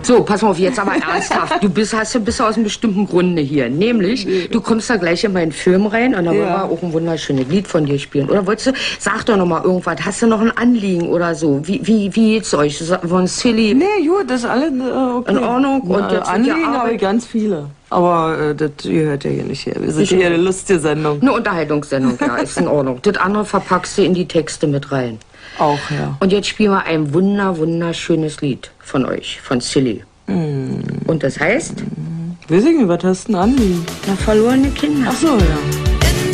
So, pass mal auf, jetzt aber ernsthaft. Du bist aus einem bestimmten Grunde hier. Nämlich, du kommst da gleich in meinen Film rein und da wollen wir auch ein wunderschönes Lied von dir spielen. Oder wolltest du, sag doch noch mal irgendwas, hast du noch ein Anliegen oder so? Wie geht's euch? Von Silly? Nee, gut, das ist alles okay. In Ordnung? Und jetzt Anliegen habe ich ganz viele. Aber das gehört ja hier nicht her. Wir sind hier eine lustige Sendung. Eine Unterhaltungsendung, ja, ist in Ordnung. Das andere verpackst du in die Texte mit rein. Auch, ja. Und jetzt spielen wir ein wunderschönes Lied von euch, von Silly. Und das heißt? Weiß ich nicht, was hast du denn Anliegen? Na, verlorene Kinder. Ach so, ja.